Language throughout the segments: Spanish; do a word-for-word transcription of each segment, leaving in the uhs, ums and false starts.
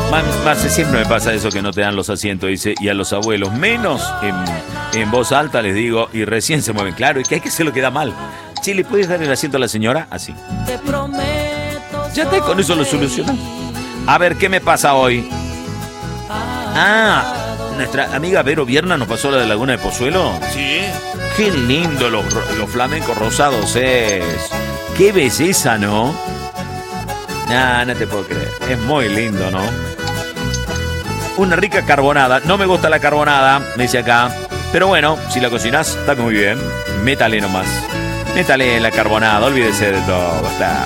Más, más siempre me pasa eso que no te dan los asientos, dice, y a los abuelos, menos en, en voz alta les digo, y recién se mueven. Claro, y que hay que hacer lo que da mal. Che, ¿le puedes dar el asiento a la señora? Así. Ya está, con eso lo solucionas. A ver, ¿qué me pasa hoy? Ah, nuestra amiga Vero Vierna nos pasó la de Laguna de Pozuelo. Sí. Qué lindo los, los flamencos rosados es. Qué belleza, ¿no? Nah, no te puedo creer. Es muy lindo, ¿no? Una rica carbonada. No me gusta la carbonada, me dice acá. Pero bueno, si la cocinás, está muy bien. Métale nomás. Métale la carbonada, olvídese de todo. Está.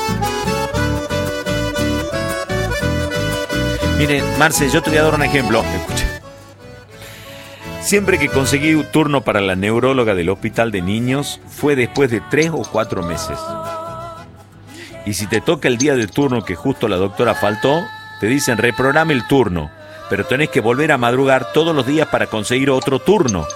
Mire, Marce, yo te voy a dar un ejemplo. Escucha. Siempre que conseguí un turno para la neuróloga del hospital de niños, fue después de tres o cuatro meses. Y si te toca el día del turno que justo la doctora faltó, te dicen reprograme el turno, pero tenés que volver a madrugar todos los días para conseguir otro turno.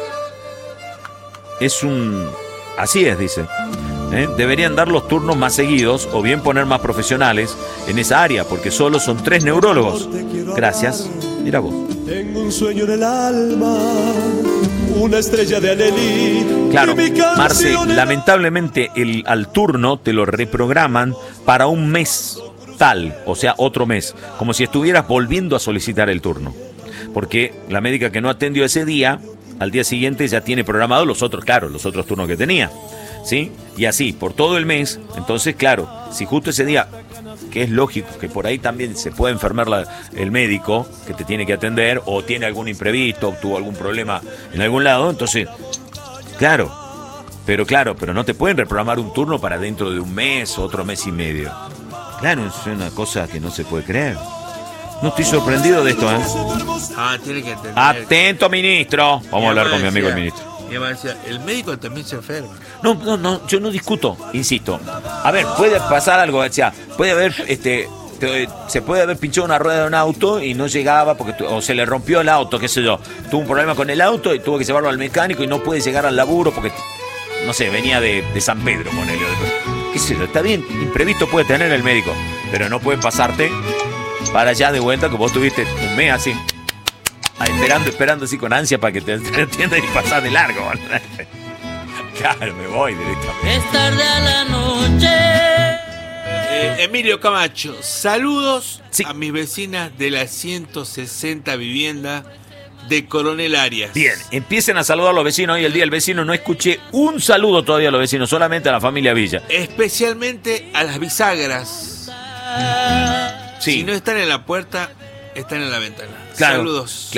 Es un... Así es, dice. ¿Eh? Deberían dar los turnos más seguidos o bien poner más profesionales en esa área, porque solo son tres neurólogos. Gracias. Mira vos. Tengo un sueño en el alma, una estrella de Anelí. Claro, Marce, lamentablemente el, al turno te lo reprograman para un mes tal, o sea, otro mes, como si estuvieras volviendo a solicitar el turno. Porque la médica que no atendió ese día, al día siguiente ya tiene programado los otros, claro, los otros turnos que tenía. ¿Sí? Y así, por todo el mes. Entonces, claro, si justo ese día, que es lógico que por ahí también se puede enfermar la, el médico que te tiene que atender, o tiene algún imprevisto, o tuvo algún problema en algún lado, entonces, claro, pero claro, pero no te pueden reprogramar un turno para dentro de un mes o otro mes y medio. Claro, es una cosa que no se puede creer. No estoy sorprendido de esto, ¿eh? Ah, tiene que entender. Atento, ministro. Vamos a hablar con mi amigo el ministro. Y además decía, el médico también se enferma. No, no, no, yo no discuto, insisto. A ver, puede pasar algo, decía, puede haber, este, te, se puede haber pinchado una rueda de un auto y no llegaba porque o se le rompió el auto, qué sé yo. Tuvo un problema con el auto y tuvo que llevarlo al mecánico y no puede llegar al laburo porque, no sé, venía de, de San Pedro, ponele. Qué sé yo, está bien, imprevisto puede tener el médico, pero no puede pasarte para allá de vuelta que vos tuviste un mes así. Esperando, esperando así con ansia para que te entiendas y pasar de largo. Claro, me voy directamente. Es tarde a la noche. Eh, Emilio Camacho, saludos sí. a mis vecinas de la ciento sesenta vivienda de Coronel Arias. Bien, empiecen a saludar a los vecinos. Hoy el día del vecino no escuché un saludo todavía a los vecinos, solamente a la familia Villa. Especialmente a las bisagras. Sí. Si no están en la puerta, están en la ventana. Claro, Saludos. Claro.